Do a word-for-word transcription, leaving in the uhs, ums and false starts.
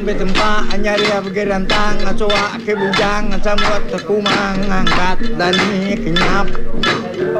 Ang betempa anyari abgerantang Atsoa ke bujang Samut kumang angkat dani kenyap